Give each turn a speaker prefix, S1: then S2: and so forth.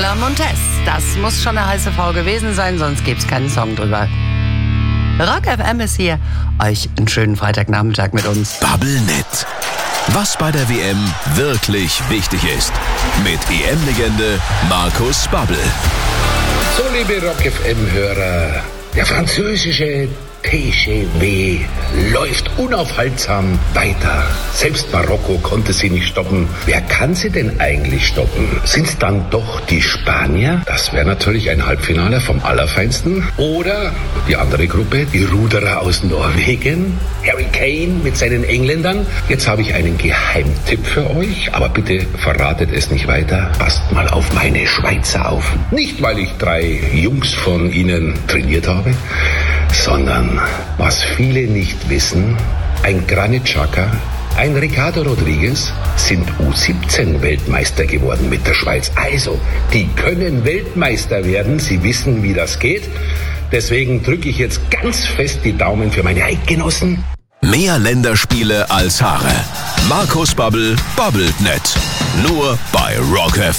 S1: Julia Montes. Das muss schon eine heiße Frau gewesen sein, sonst gibt's keinen Song drüber. Rock FM ist hier. Euch einen schönen Freitagnachmittag mit uns.
S2: Bubblenet. Was bei der WM wirklich wichtig ist. Mit EM-Legende Markus Babbel.
S3: So, liebe Rock FM-Hörer, der französische TGV läuft unaufhaltsam weiter. Selbst Marokko konnte sie nicht stoppen. Wer kann sie denn eigentlich stoppen? Sind es dann doch die Spanier? Das wäre natürlich ein Halbfinale vom Allerfeinsten. Oder die andere Gruppe, die Ruderer aus Norwegen, Harry Kane mit seinen Engländern. Jetzt habe ich einen Geheimtipp für euch, aber bitte verratet es nicht weiter. Passt mal auf meine Schweizer auf. Nicht, weil ich 3 Jungs von ihnen trainiert habe, sondern, was viele nicht wissen, ein Granit Xhaka, ein Ricardo Rodriguez sind U17-Weltmeister geworden mit der Schweiz. Also, die können Weltmeister werden, sie wissen, wie das geht. Deswegen drücke ich jetzt ganz fest die Daumen für meine Eidgenossen.
S2: Mehr Länderspiele als Haare. Markus Babbel babbelt net. Nur bei Rock FM.